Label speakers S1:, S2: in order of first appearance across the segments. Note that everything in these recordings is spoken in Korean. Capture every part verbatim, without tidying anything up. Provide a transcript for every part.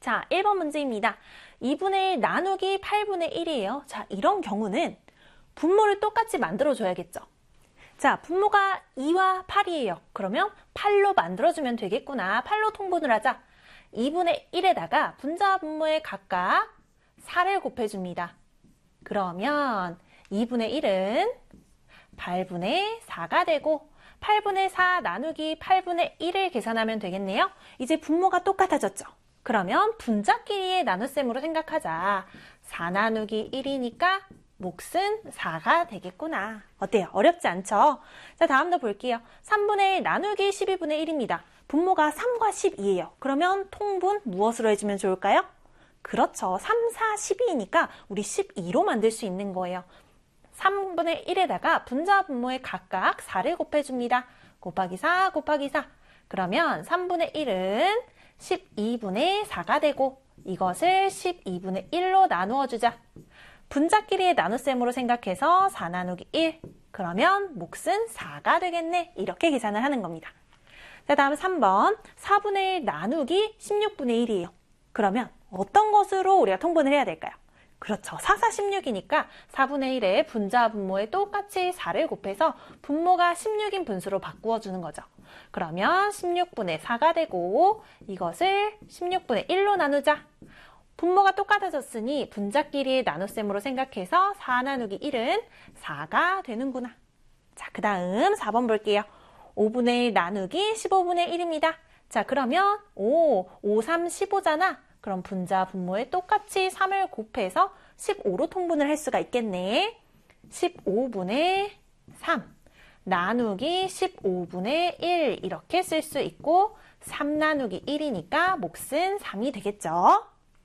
S1: 자, 일 번 문제입니다. 이분의 일 나누기 팔분의 일이에요. 자, 이런 경우는 분모를 똑같이 만들어줘야겠죠. 자, 분모가 이와 팔이에요. 그러면 팔로 만들어주면 되겠구나. 팔로 통분을 하자. 이분의 일에다가 분자 분모에 각각 사를 곱해줍니다. 그러면 이분의 일은 팔분의 사가 되고 팔분의 사 나누기 팔분의 일을 계산하면 되겠네요. 이제 분모가 똑같아졌죠. 그러면 분자끼리의 나눗셈으로 생각하자. 사 나누기 일이니까 몫은 사가 되겠구나. 어때요? 어렵지 않죠? 자, 다음도 볼게요. 삼분의 일 나누기 십이분의 일입니다. 분모가 삼과 십이에요. 그러면 통분 무엇으로 해주면 좋을까요? 그렇죠. 삼, 사, 십이니까 우리 십이로 만들 수 있는 거예요. 삼분의 일에다가 분자 분모에 각각 사를 곱해줍니다. 곱하기 사 곱하기 사. 그러면 삼분의 일은 십이분의 사가 되고 이것을 십이분의 일로 나누어 주자. 분자끼리의 나눗셈으로 생각해서 사 나누기 일. 그러면 몫은 사가 되겠네. 이렇게 계산을 하는 겁니다. 자, 다음 삼 번. 사분의 일 나누기 십육분의 일이에요. 그러면 어떤 것으로 우리가 통분을 해야 될까요? 그렇죠. 사, 사, 십육이니까 사분의 일에 분자 분모에 똑같이 사를 곱해서 분모가 십육인 분수로 바꾸어 주는 거죠. 그러면 십육분의 사가 되고 이것을 십육분의 일로 나누자. 분모가 똑같아졌으니 분자끼리의 나눗셈으로 생각해서 사 나누기 일은 사가 되는구나. 자, 그 다음 사 번 볼게요. 오분의 일 나누기 십오분의 일입니다. 자, 그러면 오, 오, 삼, 십오잖아. 그럼 분자 분모에 똑같이 삼을 곱해서 십오로 통분을 할 수가 있겠네. 십오분의 삼 나누기 십오분의 일 이렇게 쓸 수 있고 삼 나누기 일이니까 몫은 삼이 되겠죠.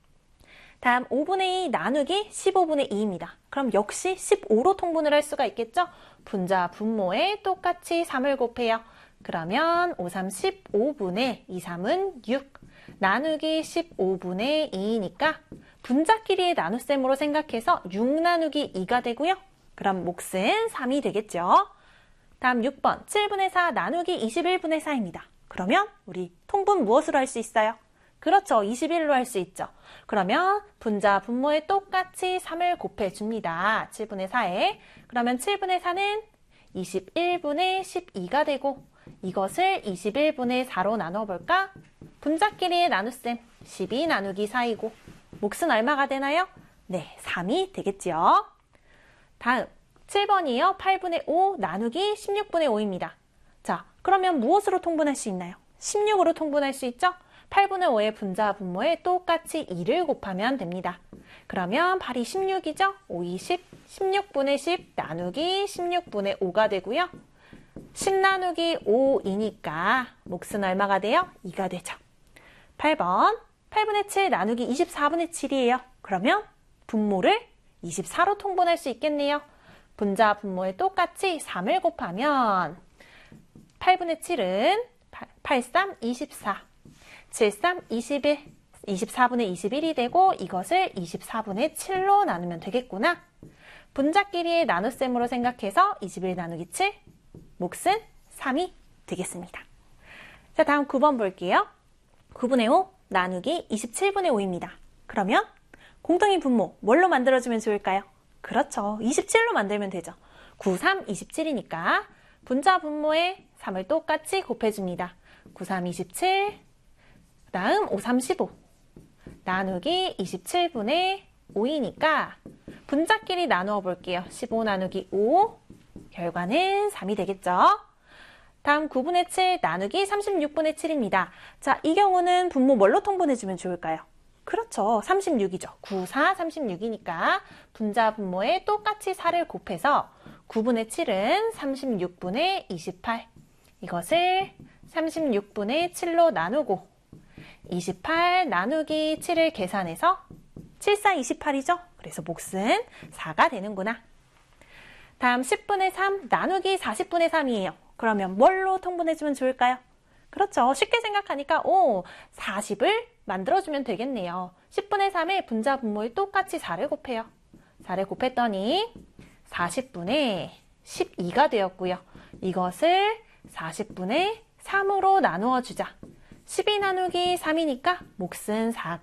S1: 다음 오분의 이 나누기 십오분의 이입니다. 그럼 역시 십오로 통분을 할 수가 있겠죠. 분자 분모에 똑같이 삼을 곱해요. 그러면 오, 삼, 십오분의 이, 삼은 육 나누기 십오분의 이니까 분자끼리의 나눗셈으로 생각해서 육 나누기 이가 되고요. 그럼 몫은 삼이 되겠죠. 다음 육 번 칠분의 사 나누기 이십일분의 사입니다. 그러면 우리 통분 무엇으로 할 수 있어요? 그렇죠. 이십일로 할 수 있죠. 그러면 분자 분모에 똑같이 삼을 곱해줍니다. 칠분의 사에. 그러면 칠분의 사는 이십일분의 십이가 되고 이것을 이십일분의 사로 나눠볼까? 분자끼리의 나눗셈 십이 나누기 사이고 몫은 얼마가 되나요? 네, 삼이 되겠지요. 다음 칠 번이요. 팔분의 오 나누기 십육분의 오입니다. 자, 그러면 무엇으로 통분할 수 있나요? 십육으로 통분할 수 있죠? 팔분의 오의 분자 분모에 똑같이 이를 곱하면 됩니다. 그러면 팔이 십육이죠? 오이 십, 십육분의 십 나누기 십육분의 오가 되고요. 십 나누기 오이니까 몫은 얼마가 돼요? 이가 되죠. 팔 번 팔분의 칠 나누기 이십사분의 칠이에요. 그러면 분모를 이십사로 통분할 수 있겠네요. 분자 분모에 똑같이 삼을 곱하면 팔분의 칠은 팔, 삼, 이십사, 칠, 삼, 이십일, 이십사분의 이십일이 되고 이것을 이십사분의 칠로 나누면 되겠구나. 분자끼리의 나눗셈으로 생각해서 이십일 나누기 칠, 몫은 삼이 되겠습니다. 자, 다음 구 번 볼게요. 구분의 오 나누기 이십칠분의 오입니다. 그러면 공통인 분모 뭘로 만들어주면 좋을까요? 그렇죠. 이십칠로 만들면 되죠. 구, 삼, 이십칠이니까 분자 분모에 삼을 똑같이 곱해줍니다. 구, 삼, 이십칠, 그 다음 오, 삼, 십오 나누기 이십칠분의 오이니까 분자끼리 나누어 볼게요. 십오 나누기 오, 결과는 삼이 되겠죠. 다음 구분의 칠 나누기 삼십육분의 칠입니다. 자, 이 경우는 분모 뭘로 통분해주면 좋을까요? 그렇죠. 삼십육이죠. 구, 사, 삼십육이니까 분자 분모에 똑같이 사를 곱해서 구분의 칠은 삼십육분의 이십팔. 이것을 삼십육분의 칠로 나누고 이십팔 나누기 칠을 계산해서 칠, 사, 이십팔이죠. 그래서 몫은 사가 되는구나. 다음 십분의 삼 나누기 사십분의 삼이에요. 그러면 뭘로 통분해주면 좋을까요? 그렇죠. 쉽게 생각하니까 오, 사십을 만들어주면 되겠네요. 십분의 삼에 분자 분모에 똑같이 사를 곱해요. 사를 곱했더니 사십분의 십이가 되었고요. 이것을 사십분의 삼으로 나누어 주자. 십이 나누기 삼이니까 몫은 사가